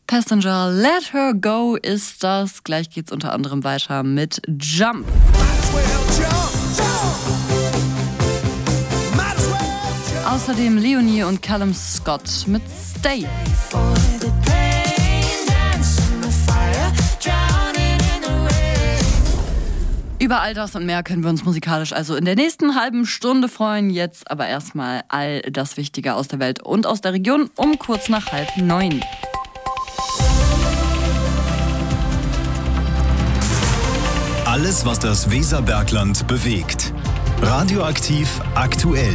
Passenger, Let Her Go ist das. Gleich geht's unter anderem weiter mit Jump. Außerdem Leonie und Callum Scott mit Stay. Über all das und mehr können wir uns musikalisch also in der nächsten halben Stunde freuen. Jetzt aber erstmal all das Wichtige aus der Welt und aus der Region um kurz nach 8:30. Alles, was das Weserbergland bewegt. Radioaktiv aktuell.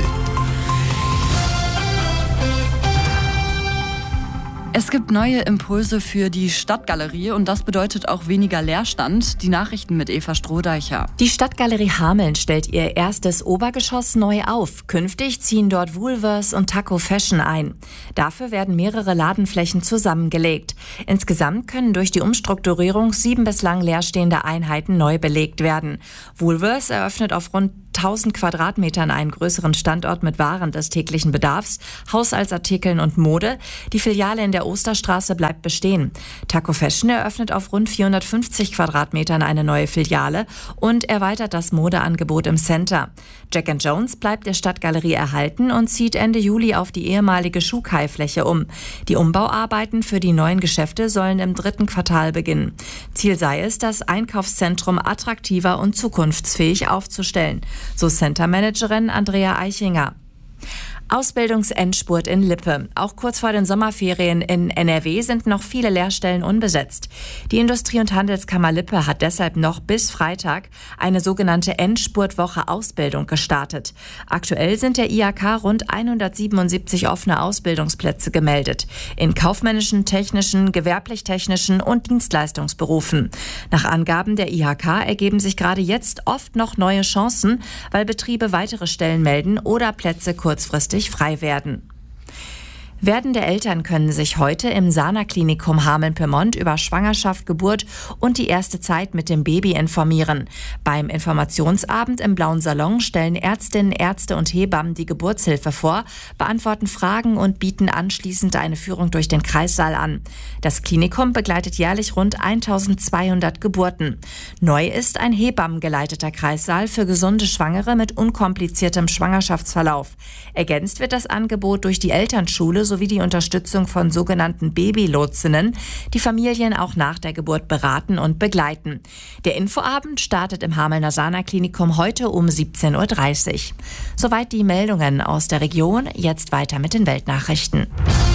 Es gibt neue Impulse für die Stadtgalerie und das bedeutet auch weniger Leerstand. Die Nachrichten mit Eva Strohdeicher. Die Stadtgalerie Hameln stellt ihr erstes Obergeschoss neu auf. Künftig ziehen dort Woolworths und Taco Fashion ein. Dafür werden mehrere Ladenflächen zusammengelegt. Insgesamt können durch die Umstrukturierung 7 bislang leerstehende Einheiten neu belegt werden. Woolworths eröffnet auf rund 1000 Quadratmetern einen größeren Standort mit Waren des täglichen Bedarfs, Haushaltsartikeln und Mode. Die Filiale in der Osterstraße bleibt bestehen. Taco Fashion eröffnet auf rund 450 Quadratmetern eine neue Filiale und erweitert das Modeangebot im Center. Jack & Jones bleibt der Stadtgalerie erhalten und zieht Ende Juli auf die ehemalige Schuhkai-Fläche um. Die Umbauarbeiten für die neuen Geschäfte sollen im 3. Quartal beginnen. Ziel sei es, das Einkaufszentrum attraktiver und zukunftsfähig aufzustellen. So Centermanagerin Andrea Eichinger. Ausbildungsendspurt in Lippe. Auch kurz vor den Sommerferien in NRW sind noch viele Lehrstellen unbesetzt. Die Industrie- und Handelskammer Lippe hat deshalb noch bis Freitag eine sogenannte Endspurtwoche Ausbildung gestartet. Aktuell sind der IHK rund 177 offene Ausbildungsplätze gemeldet. In kaufmännischen, technischen, gewerblich-technischen und Dienstleistungsberufen. Nach Angaben der IHK ergeben sich gerade jetzt oft noch neue Chancen, weil Betriebe weitere Stellen melden oder Plätze kurzfristig frei werden. Werdende Eltern können sich heute im Sana-Klinikum Hameln-Pyrmont über Schwangerschaft, Geburt und die erste Zeit mit dem Baby informieren. Beim Informationsabend im Blauen Salon stellen Ärztinnen, Ärzte und Hebammen die Geburtshilfe vor, beantworten Fragen und bieten anschließend eine Führung durch den Kreissaal an. Das Klinikum begleitet jährlich rund 1200 Geburten. Neu ist ein hebammengeleiteter Kreissaal für gesunde Schwangere mit unkompliziertem Schwangerschaftsverlauf. Ergänzt wird das Angebot durch die Elternschule sowie die Unterstützung von sogenannten Babylotsinnen, die Familien auch nach der Geburt beraten und begleiten. Der Infoabend startet im Hamelner Sana-Klinikum heute um 17:30 Uhr. Soweit die Meldungen aus der Region. Jetzt weiter mit den Weltnachrichten.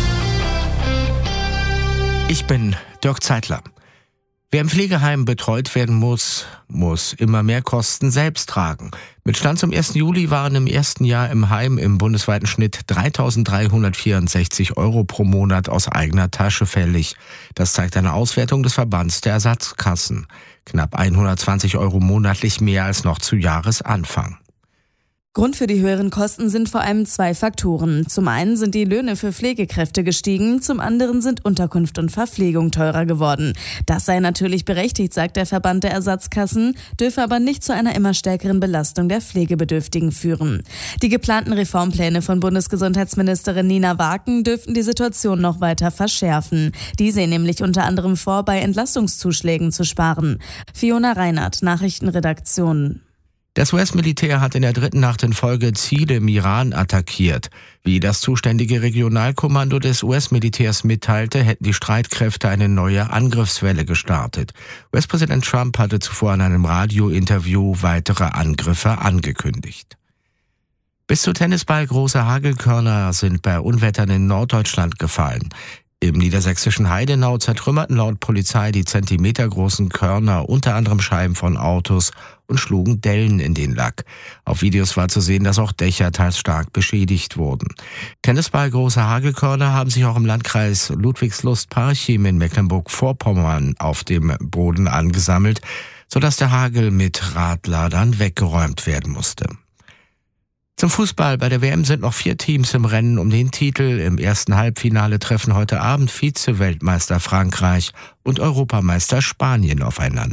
Ich bin Dirk Zeitler. Wer im Pflegeheim betreut werden muss immer mehr Kosten selbst tragen. Mit Stand zum 1. Juli waren im ersten Jahr im Heim im bundesweiten Schnitt 3.364 € pro Monat aus eigener Tasche fällig. Das zeigt eine Auswertung des Verbands der Ersatzkassen. Knapp 120 € monatlich mehr als noch zu Jahresanfang. Grund für die höheren Kosten sind vor allem 2 Faktoren. Zum einen sind die Löhne für Pflegekräfte gestiegen, zum anderen sind Unterkunft und Verpflegung teurer geworden. Das sei natürlich berechtigt, sagt der Verband der Ersatzkassen, dürfe aber nicht zu einer immer stärkeren Belastung der Pflegebedürftigen führen. Die geplanten Reformpläne von Bundesgesundheitsministerin Nina Waken dürften die Situation noch weiter verschärfen. Die sehen nämlich unter anderem vor, bei Entlastungszuschlägen zu sparen. Fiona Reinhardt, Nachrichtenredaktion. Das US-Militär hat in der 3. Nacht in Folge Ziele im Iran attackiert. Wie das zuständige Regionalkommando des US-Militärs mitteilte, hätten die Streitkräfte eine neue Angriffswelle gestartet. US-Präsident Trump hatte zuvor in einem Radiointerview weitere Angriffe angekündigt. Bis zu Tennisball große Hagelkörner sind bei Unwettern in Norddeutschland gefallen. Im niedersächsischen Heidenau zertrümmerten laut Polizei die zentimetergroßen Körner unter anderem Scheiben von Autos und schlugen Dellen in den Lack. Auf Videos war zu sehen, dass auch Dächer teils stark beschädigt wurden. Tennisball große Hagelkörner haben sich auch im Landkreis Ludwigslust-Parchim in Mecklenburg-Vorpommern auf dem Boden angesammelt, sodass der Hagel mit Radladern weggeräumt werden musste. Zum Fußball. Bei der WM sind noch 4 Teams im Rennen um den Titel. Im ersten Halbfinale treffen heute Abend Vize-Weltmeister Frankreich und Europameister Spanien aufeinander.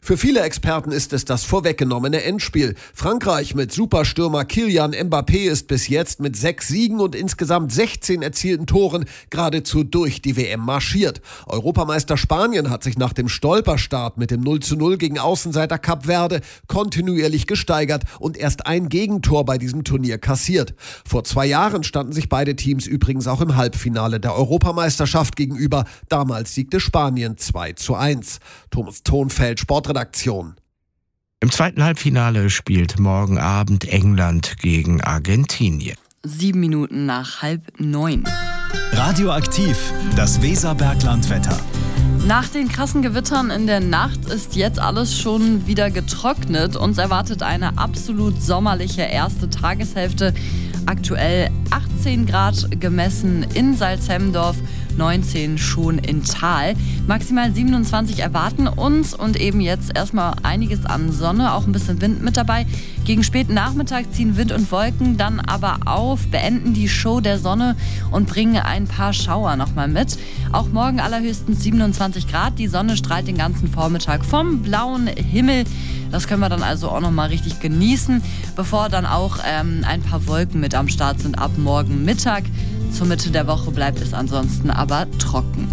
Für viele Experten ist es das vorweggenommene Endspiel. Frankreich mit Superstürmer Kylian Mbappé ist bis jetzt mit 6 Siegen und insgesamt 16 erzielten Toren geradezu durch die WM marschiert. Europameister Spanien hat sich nach dem Stolperstart mit dem 0:0 gegen Außenseiter Kap Verde kontinuierlich gesteigert und erst ein Gegentor bei diesem Turnier kassiert. Vor 2 Jahren standen sich beide Teams übrigens auch im Halbfinale der Europameisterschaft gegenüber. Damals siegte Spanien 2:1. Thomas Thonfeld, Sportredaktion. Im zweiten Halbfinale spielt morgen Abend England gegen Argentinien. 7 Minuten nach 8:30. Radioaktiv, das Weserbergland-Wetter. Nach den krassen Gewittern in der Nacht ist jetzt alles schon wieder getrocknet. Uns erwartet eine absolut sommerliche erste Tageshälfte. Aktuell 18 Grad gemessen in Salzhemdorf, 19 schon in Thal. Maximal 27 erwarten uns und eben jetzt erstmal einiges an Sonne, auch ein bisschen Wind mit dabei. Gegen späten Nachmittag ziehen Wind und Wolken dann aber auf, beenden die Show der Sonne und bringen ein paar Schauer nochmal mit. Auch morgen allerhöchstens 27 Grad. Die Sonne strahlt den ganzen Vormittag vom blauen Himmel. Das können wir dann also auch nochmal richtig genießen, bevor dann auch ein paar Wolken mit am Start sind ab morgen Mittag. Zur Mitte der Woche bleibt es ansonsten aber trocken.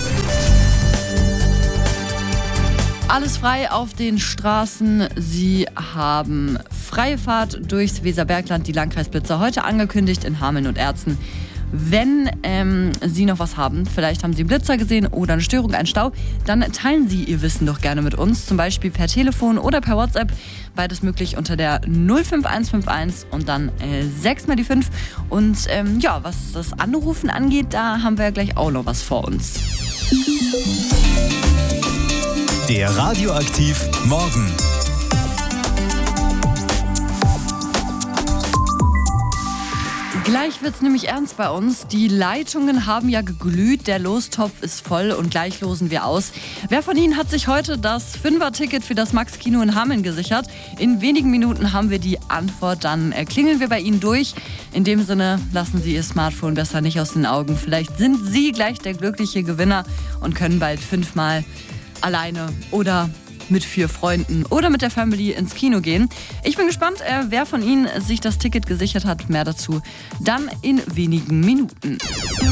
Alles frei auf den Straßen. Sie haben freie Fahrt durchs Weserbergland, die Landkreisblitzer heute angekündigt in Hameln und Erzen. Wenn Sie noch was haben, vielleicht haben Sie einen Blitzer gesehen oder eine Störung, einen Stau, dann teilen Sie Ihr Wissen doch gerne mit uns, zum Beispiel per Telefon oder per WhatsApp. Beides möglich unter der 05151 und dann 6 mal die 5. Und ja, was das Anrufen angeht, da haben wir ja gleich auch noch was vor uns. Der Radioaktiv Morgen. Gleich wird's nämlich ernst bei uns. Die Leitungen haben ja geglüht, der Lostopf ist voll und gleich losen wir aus. Wer von Ihnen hat sich heute das 5er-Ticket für das Max-Kino in Hameln gesichert? In wenigen Minuten haben wir die Antwort, dann klingeln wir bei Ihnen durch. In dem Sinne, lassen Sie Ihr Smartphone besser nicht aus den Augen. Vielleicht sind Sie gleich der glückliche Gewinner und können bald 5-mal alleine oder mit 4 Freunden oder mit der Family ins Kino gehen. Ich bin gespannt, wer von Ihnen sich das Ticket gesichert hat. Mehr dazu dann in wenigen Minuten.